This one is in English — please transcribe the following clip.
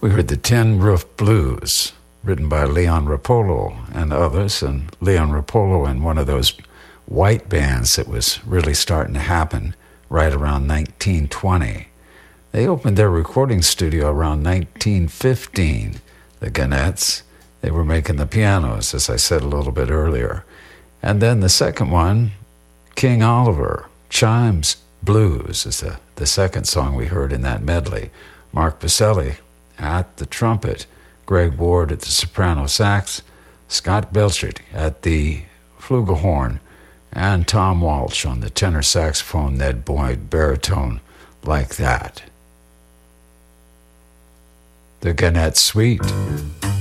We heard the Tin Roof Blues, written by Leon Rapolo and others, and Leon Rapolo in one of those white bands that was really starting to happen right around 1920. They opened their recording studio around 1915, the Gannettes. They were making the pianos, as I said a little bit earlier. And then the second one, King Oliver, Chimes Blues, is the second song we heard in that medley. Mark Vaselli at the trumpet, Greg Ward at the soprano sax, Scott Belchert at the flugelhorn, and Tom Walsh on the tenor saxophone, Ned Boyd baritone, like that. The Gannett Suite.